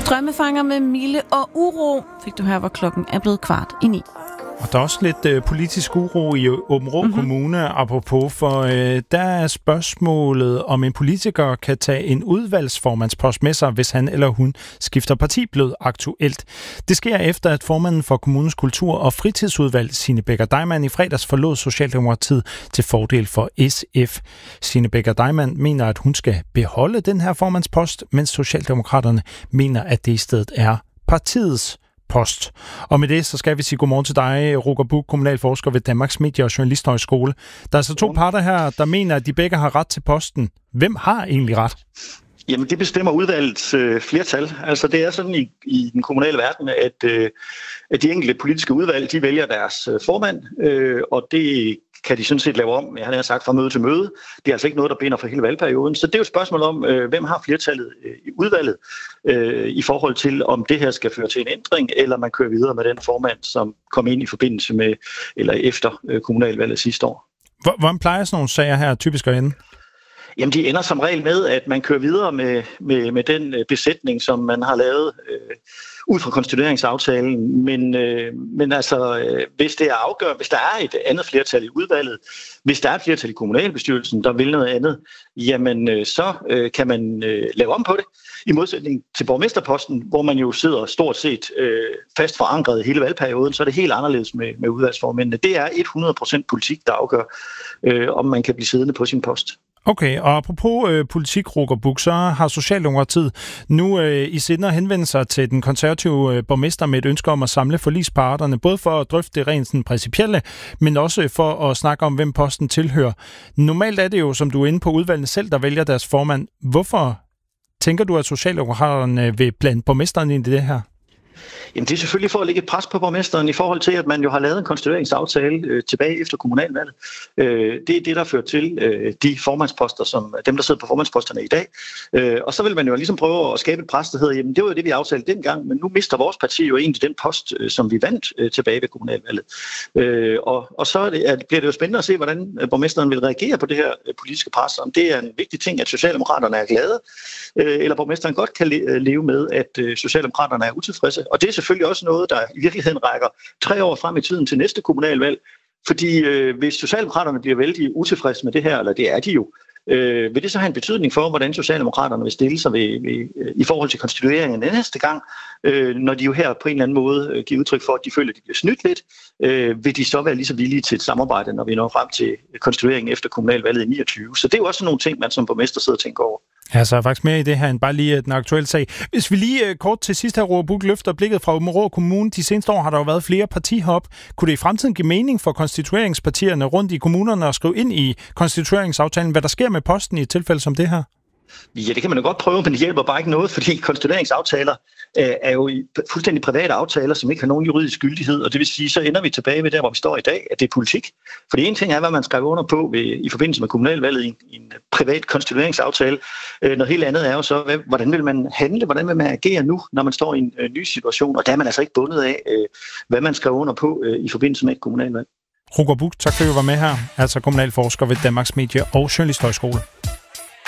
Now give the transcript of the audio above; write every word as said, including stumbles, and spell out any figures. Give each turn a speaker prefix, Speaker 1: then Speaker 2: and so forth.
Speaker 1: Drømmefanger med Mille og Uro fik du her, hvor klokken er blevet kvart i ni.
Speaker 2: Og der er også lidt øh, politisk uro i Aabenraa mm-hmm. Kommune, apropos, for øh, der er spørgsmålet, om en politiker kan tage en udvalgsformandspost med sig, hvis han eller hun skifter parti, blevet aktuelt. Det sker efter, at formanden for kommunens kultur- og fritidsudvalg, Signe Becker Deimann, i fredags forlod Socialdemokratiet til fordel for S F. Signe Becker Deimann mener, at hun skal beholde den her formandspost, mens Socialdemokraterne mener, at det i stedet er partiets post. Og med det, så skal vi sige godmorgen til dig, Roger Buch, kommunalforsker ved Danmarks Medie- og Journalisthøjskole. Der er altså to parter her, der mener, at de begge har ret til posten. Hvem har egentlig ret?
Speaker 3: Jamen, det bestemmer udvalgets øh, flertal. Altså, det er sådan i, i den kommunale verden, at, øh, at de enkelte politiske udvalg, de vælger deres øh, formand, øh, og det kan de sådan set lave om, jeg har sagt, fra møde til møde. Det er altså ikke noget, der binder for hele valgperioden. Så det er jo et spørgsmål om, øh, hvem har flertallet øh, i udvalget øh, i forhold til, om det her skal føre til en ændring, eller man kører videre med den formand, som kom ind i forbindelse med, eller efter øh, kommunalvalget sidste år.
Speaker 2: Hvordan plejer sådan nogle sager her typisk at ende?
Speaker 3: Jamen, de ender som regel med, at man kører videre med, med, med den besætning, som man har lavet øh, ud fra konstitueringsaftalen. Men, øh, men altså, øh, hvis det er afgørende, hvis der er et andet flertal i udvalget, hvis der er et flertal i kommunalbestyrelsen, der vil noget andet, jamen øh, så øh, kan man øh, lave om på det. I modsætning til borgmesterposten, hvor man jo sidder stort set øh, fast forankret i hele valgperioden, så er det helt anderledes med, med udvalgsformændene. Det er hundrede procent politik, der afgør, øh, om man kan blive siddende på sin post.
Speaker 2: Okay, og apropos øh, politik, Roger Buch, så har Socialdemokratiet nu øh, i sinde at henvende sig til den konservative øh, borgmester med et ønske om at samle forligsparterne, både for at drøfte det rent sådan principielle, men også for at snakke om, hvem posten tilhører. Normalt er det jo, som du er inde på, udvalgene selv, der vælger deres formand. Hvorfor tænker du, at Socialdemokraterne vil blande borgmesteren ind i det her?
Speaker 3: Jamen, det er selvfølgelig for at lægge et pres på borgmesteren i forhold til, at man jo har lavet en konstitueringsaftale øh, tilbage efter kommunalvalget. Øh, det er det, der fører til øh, de formandsposter, som dem, der sidder på formandsposterne i dag. Øh, og så vil man jo ligesom prøve at skabe et pres, der hedder, jamen det var jo det, vi aftalte dengang, men nu mister vores parti jo egentlig den post, øh, som vi vandt øh, tilbage ved kommunalvalget. Øh, og, og så er det, at, bliver det jo spændende at se, hvordan borgmesteren vil reagere på det her øh, politiske pres. Om det er en vigtig ting, at Socialdemokraterne er glade, øh, eller borgmesteren godt kan le- leve med, at øh, Socialdemokraterne er utilfredse. Og det er selvfølgelig også noget, der i virkeligheden rækker tre år frem i tiden til næste kommunalvalg. Fordi øh, hvis Socialdemokraterne bliver vældig utilfredse med det her, eller det er de jo, øh, vil det så have en betydning for, hvordan Socialdemokraterne vil stille sig ved, ved, i forhold til konstitueringen næste gang, øh, når de jo her på en eller anden måde øh, giver udtryk for, at de føler, at de bliver snydt lidt, øh, vil de så være lige så villige til et samarbejde, når vi når frem til konstitueringen efter kommunalvalget i niogtyve. Så det er jo også nogle ting, man som borgmester sidder og tænker over.
Speaker 2: Ja, så er faktisk mere i det her end bare lige den aktuelle sag. Hvis vi lige kort til sidst her, Roger Buch, løfter blikket fra Aabenraa Kommune. De seneste år har der jo været flere partihop. Kunne det i fremtiden give mening for konstitueringspartierne rundt i kommunerne at skrive ind i konstitueringsaftalen, hvad der sker med posten i et tilfælde som det her?
Speaker 3: Ja, det kan man jo godt prøve, men det hjælper bare ikke noget, fordi konstitueringsaftaler øh, er jo fuldstændig private aftaler, som ikke har nogen juridisk gyldighed, og det vil sige, så ender vi tilbage ved der, hvor vi står i dag, at det er politik. For det ene ting er, hvad man skriver under på ved, i forbindelse med kommunalvalget i en, i en privat konstitueringsaftale. Øh, noget helt andet er jo så, hvad, hvordan vil man handle, hvordan vil man agere nu, når man står i en øh, ny situation, og der er man altså ikke bundet af, øh, hvad man skriver under på øh, i forbindelse med et kommunalvalg.
Speaker 2: Roger Buch, tak for at du var med her, altså kommunalforsker ved Danmarks Medie- og Journalisthøjskole.